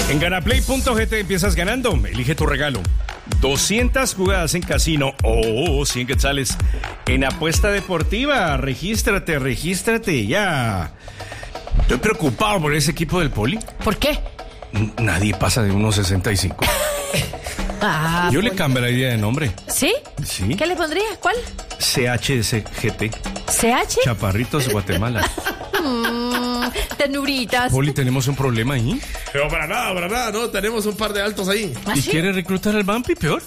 En Ganaplay.gt empiezas ganando. Elige tu regalo. 200 jugadas en casino o 100 quetzales en apuesta deportiva. Regístrate ya. Estoy preocupado por ese equipo del Poli. ¿Por qué? Nadie pasa de 1.65. Yo le cambiaría de nombre. ¿Sí? Sí. ¿Qué le pondría? ¿Cuál? CHSGT. ¿CH? Chaparritos Guatemala. Ternuritas. Poli, ¿tenemos un problema ahí? Pero para nada, no, tenemos un par de altos ahí. ¿Ah, ¿Y sí? quiere reclutar al Vampi? Peor.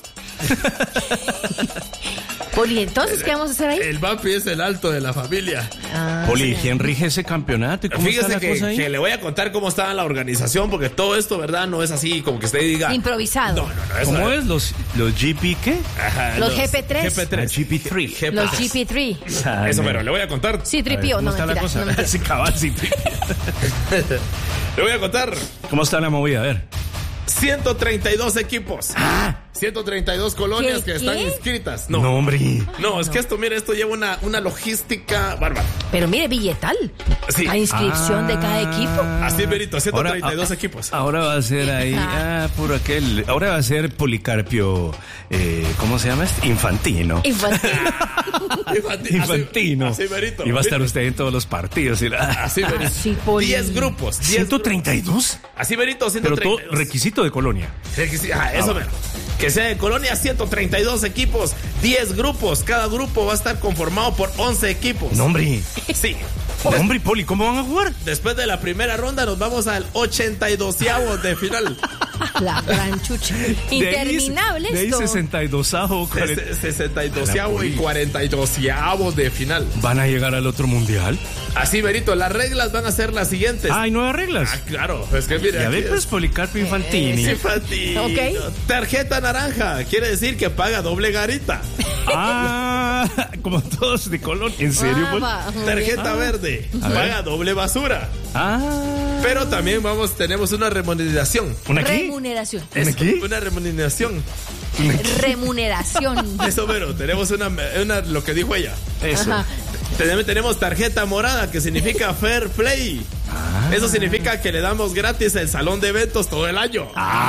Poli, entonces, ¿qué vamos a hacer ahí? El Vampi es el alto de la familia. Poli, ¿quién rige ese campeonato? ¿Y cómo está Fíjese la cosa ahí? que le voy a contar cómo está la organización, porque todo esto, ¿verdad? No es así como que usted diga... Improvisado. No, eso ¿Cómo es? ¿Los GP qué? Ajá, Los GP3. GP3. GP3. Los GP3. Eso, pero le voy a contar. Sí, tripio, ¿Cómo no está la mentira. cosa? No, mentira. Sí, cabal, sí. Le voy a contar. ¿Cómo está la movida? A ver. 132 equipos. 132 colonias que están ¿Qué? inscritas. No, hombre. No, es que esto lleva una logística bárbara. Pero mire, billetal. Sí. La inscripción de cada equipo. Así, Berito, 132 Ahora, equipos. Ahora va a ser ahí, puro aquel. Ahora va a ser Policarpio, ¿cómo se llama este? Infantino. Infantino. Así, Berito. Y va a estar usted en todos los partidos. Así, Berito. Sí, Poli. 10 grupos. 10 ¿132? Así, Berito, Pero 132. todo requisito de colonia. Eso, mero. Que sea de colonia, 132 equipos, 10 grupos. Cada grupo va a estar conformado por 11 equipos. No, hombre. Sí. No, hombre, Poli, ¿cómo van a jugar? Después de la primera ronda nos vamos al 82avo de final. La gran chucha. Interminable de ahí esto. 62avo. 62avo y 42avo de final. ¿Van a llegar al otro mundial? Así, Berito, las reglas van a ser las siguientes. ¿Hay nuevas reglas? Claro, es que mire. Ya aquí ve, pues, Policarpio Infantini. es Infantino. Ok. Tarjeta naranja, quiere decir que paga doble garita. Como todos de Colón. ¿En serio, Poli? Tarjeta verde, paga doble basura. Pero también tenemos una remuneración. ¿Una qué? Remuneración. ¿Una qué? Una remuneración. Remuneración. Eso, pero tenemos una lo que dijo ella. Eso. Ajá. Tenemos tarjeta morada, que significa fair play. Eso significa que le damos gratis el salón de eventos todo el año.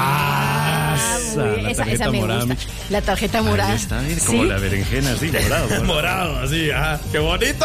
La Esa tarjeta me morada, gusta. Michi. La tarjeta morada. Ahí está, mire, como ¿Sí? la berenjena, así, morado. Morado, así, ajá. ¡Qué bonito!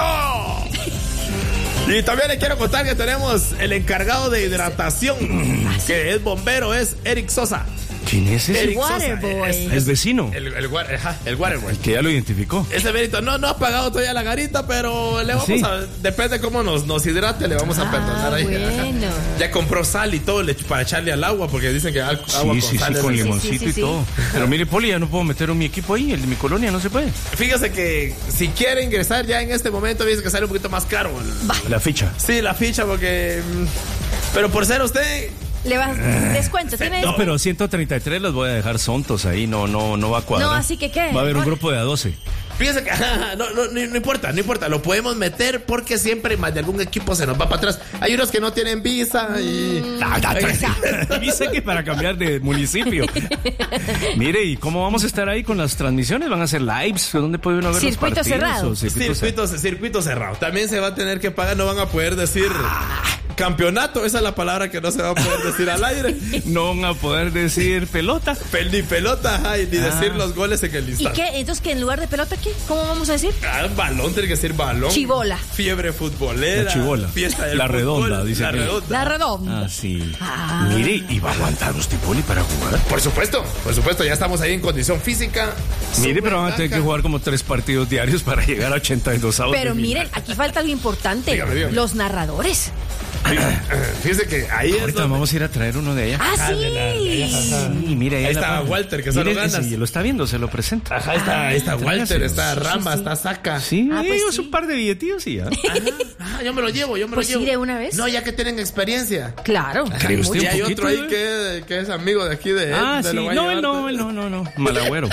Y también le quiero contar que tenemos el encargado de hidratación, que es bombero, es Eric Sosa. ¿Quién es ese? Eric Sosa, Waterboy. Es vecino. El Waterboy. Que ya lo identificó. Ese Berito no ha pagado todavía la garita, pero le vamos ¿Sí? depende cómo nos hidrate, le vamos a perdonar ahí. Bueno. Ya compró sal y todo para echarle al agua, porque dicen que agua con sal es con el- limoncito y sí. todo. Pero mire, Poli, ya no puedo meter en mi equipo ahí, el de mi colonia, no se puede. Fíjese que si quiere ingresar ya en este momento, dice que sale un poquito más caro. La ficha. Sí, la ficha, porque... Pero por ser usted... Le vas descuento. ¿Tiene No, pero 133 los voy a dejar sontos ahí, no va a cuadrar. No, así que ¿qué? Va a haber un grupo de A12. Fíjese que no importa, lo podemos meter porque siempre más de algún equipo se nos va para atrás. Hay unos que no tienen visa y... Dice que para cambiar de municipio. Mire, ¿y cómo vamos a estar ahí con las transmisiones? ¿Van a hacer lives? ¿Dónde puede uno ver Circuito los partidos? cerrado. ¿O Circuito cerrado. También se va a tener que pagar, no van a poder decir... Campeonato, esa es la palabra que no se va a poder decir al aire. No van a poder decir pelota. Ni pelota, ni decir los goles en el ¿Y instante. qué? Entonces, ¿que en lugar de pelota qué? ¿Cómo vamos a decir? Balón, tiene que decir balón. Chibola. Fiebre futbolera. La chibola. Fiesta del La fútbol, redonda, dice La aquel. redonda. La redonda. Ah, sí. Mire, ¿y va a aguantar usted, Poli, para jugar? Por supuesto, ya estamos ahí en condición física. Mire, pero van a tener que jugar como 3 partidos diarios para llegar a 82 avos. Pero miren, aquí falta algo importante. Dígame. Los narradores. Fíjese que ahí es Ahorita donde... vamos a ir a traer uno de allá. Ah, sí. Sí, mire, Ahí en la está página. Walter, que solo Mire, ganas. sí, lo está viendo, se lo presento. Ajá, ahí está Walter, tráigaselo. está Rama, está Saca. Sí, Ah, pues es sí. un par de billetillos, sí, ya. Yo me lo llevo, Pues sí, llevo. de una vez. No, ya que tienen experiencia. Claro. ¿Cree usted Y un hay poquito, otro ahí que es amigo de aquí de Ah, de sí. lo va a No, llevar. él no. Malagüero.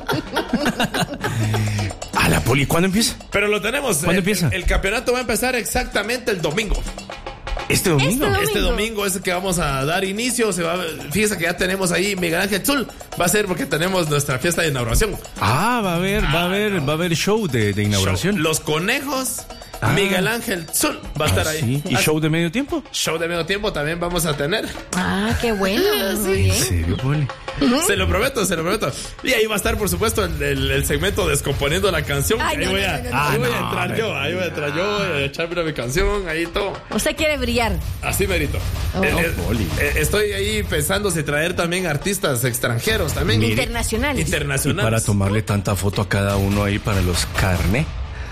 A la Poli, ¿cuándo empieza? Pero lo tenemos. ¿Cuándo empieza? El campeonato va a empezar exactamente el domingo. ¿Este domingo? Este domingo es el que vamos a dar inicio. Fíjese que ya tenemos ahí Miguel Ángel Zul. Va a ser porque tenemos nuestra fiesta de inauguración. Ah, va a haber show de inauguración. Los conejos Miguel Ángel Zul va a estar ahí. Sí. ¿Y show de medio tiempo? Show de medio tiempo también vamos a tener. Ah, qué bueno. Muy bien. ¿En serio, Poli? Se lo prometo. Y ahí va a estar, por supuesto, el segmento Descomponiendo la Canción. Ay, Ahí no, voy no, a no, no, no. entrar yo, a echarme mi canción, ahí todo. Usted quiere brillar. Así merito. Oh. Poli. Estoy ahí pensando si traer también artistas extranjeros también. Internacionales. Y Internacionales. para tomarle tanta foto a cada uno ahí para los carne.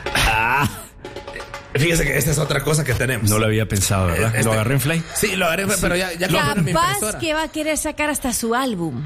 Fíjese que esta es otra cosa que tenemos. No lo había pensado, ¿verdad? ¿Lo agarré en Fly? Sí, lo agarré, pero ya lo agarré en mi Capaz impresora. que va a querer sacar hasta su álbum.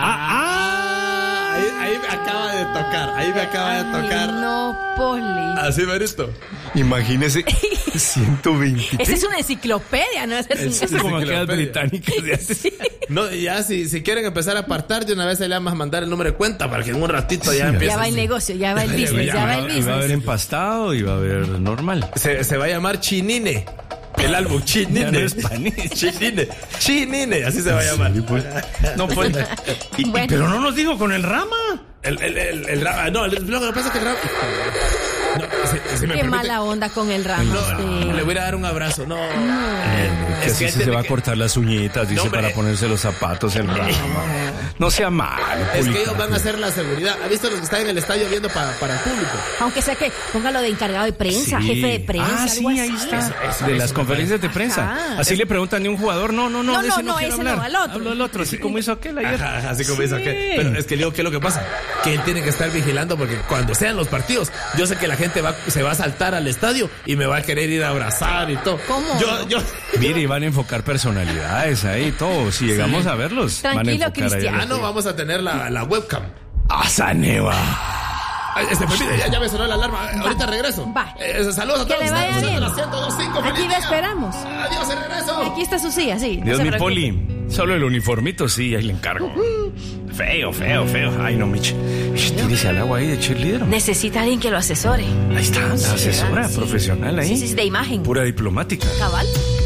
Ahí me acaba de tocar. Ahí me acaba de tocar. Ay, no, Poli. Así merito. Imagínese 120. Esa es una enciclopedia, ¿no? Es como aquellas británicas de antes. No, ya si quieren empezar a apartar, de una vez ahí le vamos a mandar el número de cuenta para que en un ratito ya empiece. Ya va el negocio, ya va el business, ya va el Y va a haber business. empastado y va a haber normal. Se va a llamar Chinine. El álbum Ya Chinine. no es Spanish. Chinine, así se va a llamar. No puede. Bueno. Pero no nos dijo con el rama. El rap. No, lo que pasa es que el rap. No, si me Qué permite, mala onda con el ramo. no, le voy a dar un abrazo. No. Que así se va a cortar las uñitas, dice, hombre. para ponerse los zapatos el rama. No sea malo. Es que Poli. ellos van a hacer la seguridad. ¿Ha visto los que están en el estadio viendo para el público? Aunque sea que póngalo de encargado de prensa, Sí. jefe de prensa, Sí, algo así. ahí está. Eso De me las conferencias de parece. prensa. Ajá. Así le preguntan de un jugador. No, No, de ese no, quiero ese no, hablar. al otro. Hablo al otro, así como hizo aquel ayer. Ajá, así como Sí. hizo aquel. Pero es que digo, ¿qué es lo que pasa? Que él tiene que estar vigilando porque cuando sean los partidos, yo sé que la gente se va a saltar al estadio y me va a querer ir a abrazar y todo. ¿Cómo? Yo Mire, y van a enfocar personalidades ahí, todo. Si llegamos a verlos, Tranquilo, van a enfocar Cristiano. ahí. no vamos a tener la webcam. ¡A Saneva! Ay, permite, ya me sonó la alarma. Ahorita regreso. Va. Saludos a Que todos. le vaya Estamos en bien. la 102.5. Aquí ¡Feliz lo día! esperamos. Adiós, el regreso. Aquí está su silla, sí. no Dios se mi preocupe. Poli, solo el uniformito sí, ahí le encargo. Feo. Ay, no, Mich. Tírese al agua ahí de cheerleader. Necesita alguien que lo asesore. Ahí está, la asesora Sí. profesional ahí. Sí, de imagen. Pura diplomática. Cabal.